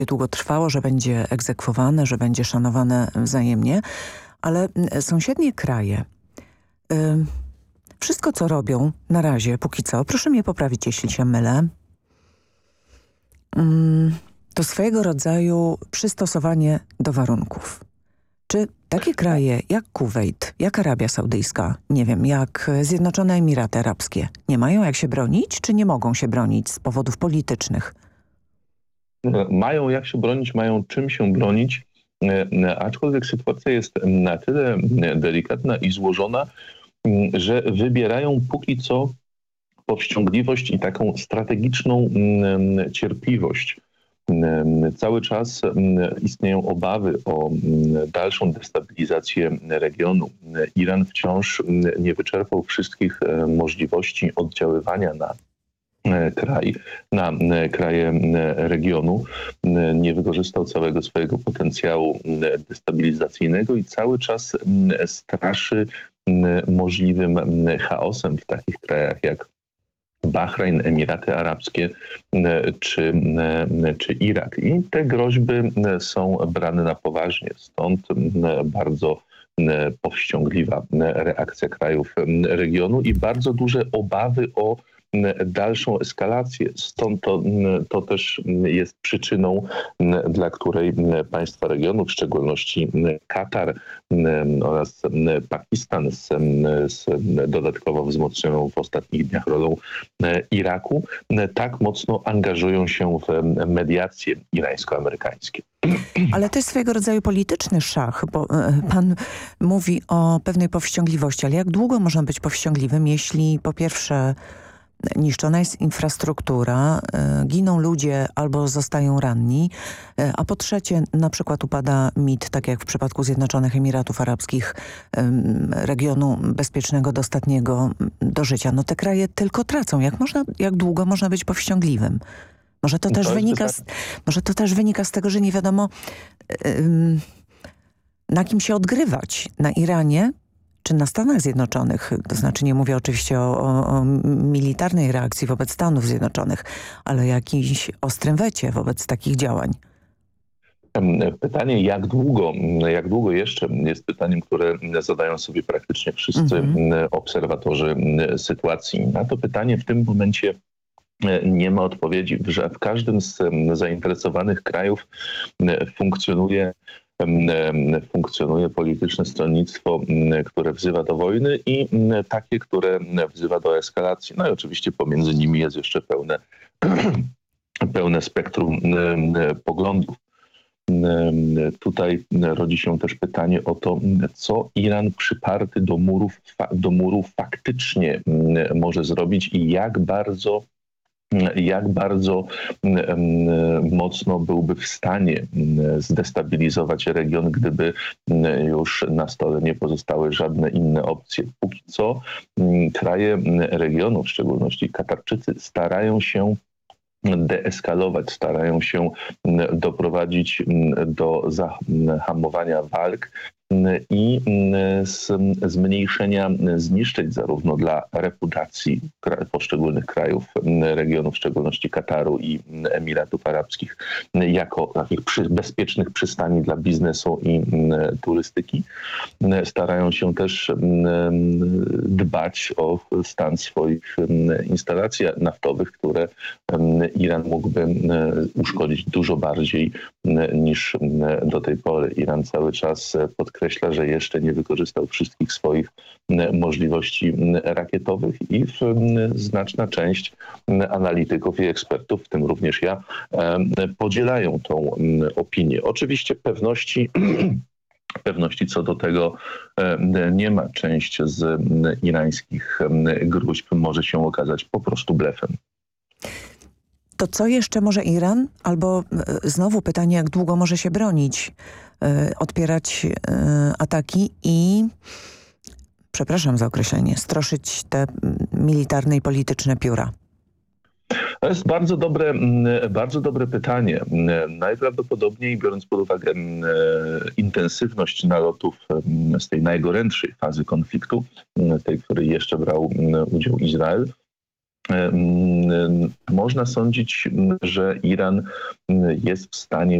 długo trwało, że będzie egzekwowane, że będzie szanowane wzajemnie, ale sąsiednie kraje, wszystko co robią na razie, póki co, proszę mnie poprawić, jeśli się mylę, to swojego rodzaju przystosowanie do warunków. Czy takie kraje jak Kuwejt, jak Arabia Saudyjska, nie wiem, jak Zjednoczone Emiraty Arabskie, nie mają jak się bronić, czy nie mogą się bronić z powodów politycznych? Mają jak się bronić, mają czym się bronić, aczkolwiek sytuacja jest na tyle delikatna i złożona, że wybierają póki co powściągliwość i taką strategiczną cierpliwość. Cały czas istnieją obawy o dalszą destabilizację regionu. Iran wciąż nie wyczerpał wszystkich możliwości oddziaływania na kraje regionu, nie wykorzystał całego swojego potencjału destabilizacyjnego i cały czas straszy możliwym chaosem w takich krajach jak Bahrajn, Emiraty Arabskie czy Irak. I te groźby są brane na poważnie. Stąd bardzo powściągliwa reakcja krajów regionu i bardzo duże obawy o dalszą eskalację. Stąd to też jest przyczyną, dla której państwa regionu, w szczególności Katar oraz Pakistan z dodatkowo wzmocnioną w ostatnich dniach rolą Iraku, tak mocno angażują się w mediacje irańsko-amerykańskie. Ale to jest swojego rodzaju polityczny szach, bo pan mówi o pewnej powściągliwości, ale jak długo można być powściągliwym, jeśli po pierwsze niszczona jest infrastruktura, giną ludzie albo zostają ranni, a po trzecie na przykład upada mit, tak jak w przypadku Zjednoczonych Emiratów Arabskich, regionu bezpiecznego, dostatniego do życia. No te kraje tylko tracą. Jak długo można być powściągliwym? Może to też wynika z tego, że nie wiadomo na kim się odgrywać. Na Iranie czy na Stanach Zjednoczonych, to znaczy nie mówię oczywiście o militarnej reakcji wobec Stanów Zjednoczonych, ale o jakimś ostrym wecie wobec takich działań. Pytanie, jak długo jeszcze, jest pytaniem, które zadają sobie praktycznie wszyscy obserwatorzy sytuacji. Na to pytanie w tym momencie nie ma odpowiedzi. W każdym z zainteresowanych krajów funkcjonuje polityczne stronnictwo, które wzywa do wojny i takie, które wzywa do eskalacji. No i oczywiście pomiędzy nimi jest jeszcze pełne spektrum poglądów. Tutaj rodzi się też pytanie o to, co Iran przyparty do muru faktycznie może zrobić i jak bardzo mocno byłby w stanie zdestabilizować region, gdyby już na stole nie pozostały żadne inne opcje. Póki co kraje regionu, w szczególności Katarczycy, starają się deeskalować, starają się doprowadzić do zahamowania walk i zmniejszenia zniszczeń zarówno dla reputacji poszczególnych krajów regionu, w szczególności Kataru i Emiratów Arabskich, jako takich bezpiecznych przystani dla biznesu i turystyki. Starają się też dbać o stan swoich instalacji naftowych, które Iran mógłby uszkodzić dużo bardziej niż do tej pory. Iran cały czas podkreśla, że jeszcze nie wykorzystał wszystkich swoich możliwości rakietowych i znaczna część analityków i ekspertów, w tym również ja, podzielają tą opinię. Oczywiście pewności co do tego nie ma. Część z irańskich gruźb może się okazać po prostu blefem. To co jeszcze może Iran? Albo znowu pytanie, jak długo może się bronić, odpierać ataki i, przepraszam za określenie, stroszyć te militarne i polityczne pióra? To jest bardzo dobre pytanie. Najprawdopodobniej, biorąc pod uwagę intensywność nalotów z tej najgorętszej fazy konfliktu, tej, w której jeszcze brał udział Izrael, można sądzić, że Iran jest w stanie